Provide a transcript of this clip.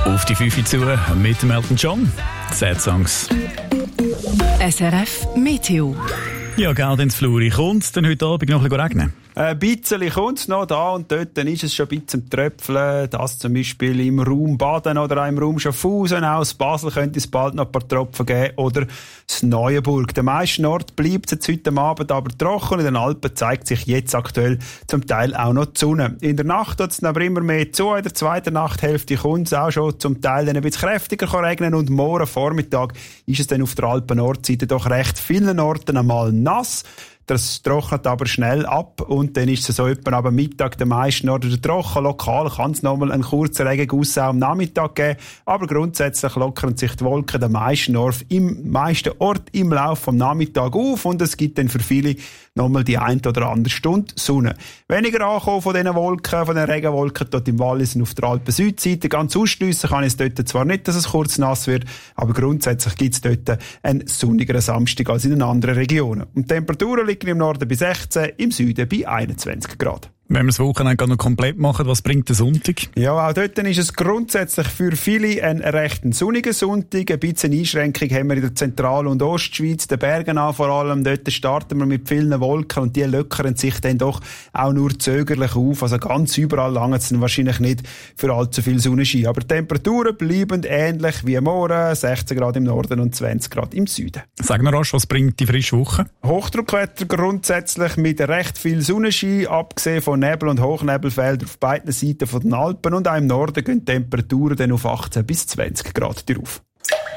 Auf die 5 zu mit dem Elton John. Sad Songs. SRF Meteo. Ja, Geld ins Fluri. Kommt es denn heute Abend noch ein bisschen regnen? Ein bisschen kommt es noch da und dort, dann ist es schon ein bisschen am Tröpfeln. Das zum Beispiel im Raum Baden oder auch im Raum Schaffhausen. Auch in Basel könnte es bald noch ein paar Tropfen geben. Oder das Neuenburg. Der meisten Ort bleibt es heute Abend aber trocken. In den Alpen zeigt sich jetzt aktuell zum Teil auch noch die Sonne. In der Nacht wird es aber immer mehr zu. In der zweiten Nachthälfte kommt es auch schon zum Teil dann ein bisschen kräftiger regnen. Und morgen Vormittag ist es dann auf der Alpen-Nordseite doch recht vielen Orten einmal nass. Das trocknet aber schnell ab und dann ist es so etwa am Mittag der meisten oder der trocken. Lokal kann es nochmal einen kurzen Regenguss auch am Nachmittag geben, aber grundsätzlich lockern sich die Wolken der meisten Ort im Laufe des Nachmittags auf und es gibt dann für viele nochmal die ein oder andere Stunde Sonne. Weniger ankommen von diesen Wolken, von den Regenwolken dort im Wallis und auf der Alpen-Südseite. Ganz ausschliessen kann ich es dort zwar nicht, dass es kurz nass wird, aber grundsätzlich gibt es dort einen sonnigeren Samstag als in den anderen Regionen. Und die Temperaturen liegen im Norden bei 16, im Süden bei 21 Grad. Wenn wir das Wochenende noch komplett machen, was bringt der Sonntag? Ja, auch dort ist es grundsätzlich für viele ein recht sonniger Sonntag. Ein bisschen Einschränkung haben wir in der Zentral- und Ostschweiz, den Bergen an vor allem. Dort starten wir mit vielen Wolken und die lockern sich dann doch auch nur zögerlich auf. Also ganz überall lange es dann wahrscheinlich nicht für allzu viel Sonnenschein. Aber die Temperaturen bleiben ähnlich wie morgen. 16 Grad im Norden und 20 Grad im Süden. Sag noch rasch, was bringt die frische Woche? Hochdruckwetter grundsätzlich mit recht viel Sonnenschein, abgesehen von Nebel- und Hochnebelfeldern auf beiden Seiten von den Alpen und auch im Norden gehen die Temperaturen dann auf 18 bis 20 Grad drauf.